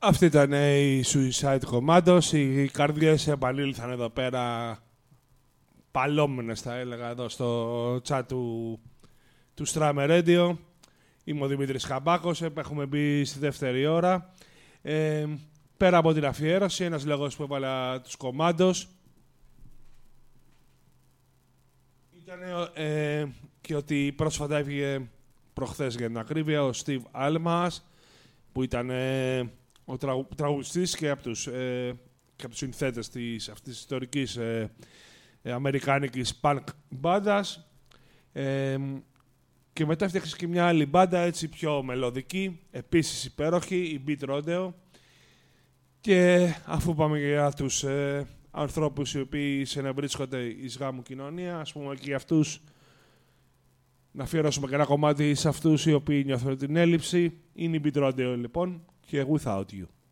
Αυτή ήταν η Suicide Commandos. Οι καρδιές επανήλθαν εδώ πέρα, παλόμενες θα έλεγα, εδώ στο chat του Strammer Radio. Είμαι ο Δημήτρης Καμπάκος, έχουμε μπει στη δεύτερη ώρα. Πέρα από την αφιέρωση, ένας λόγος που έβαλα τους Commandos ήταν και ότι πρόσφατα έφυγε, προχθές για την ακρίβεια, ο Steve Almas, που ήταν ο τραγουδιστής και από τους συνθέτες αυτής της ιστορικής αμερικάνικης punk μπάντας. Και μετά έφτιαξε και μια άλλη μπάντα, έτσι πιο μελωδική, επίσης υπέροχη, η Beat Rodeo. Και αφού πάμε για τους ανθρώπους οι οποίοι συνευρίσκονται εις γάμου κοινωνία, ας πούμε και για αυτούς, να αφιερώσουμε και ένα κομμάτι σε αυτούς οι οποίοι νιώθουν την έλλειψη. Είναι η Beat Rodeo λοιπόν και Without You.